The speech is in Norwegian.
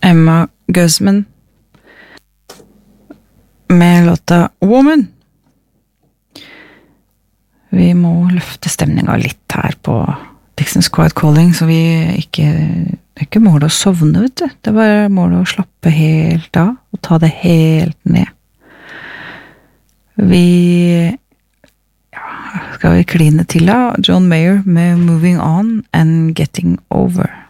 Emma Guzman med låta Woman. Vi må løfte stemninga litt her på Dixon's Quiet Calling, så vi det er ikke målet å sovne, vet du. Det er bare målet å slappe helt av, og ta det helt ned. Skal vi kline til da? John Mayer med Moving On and Getting Over.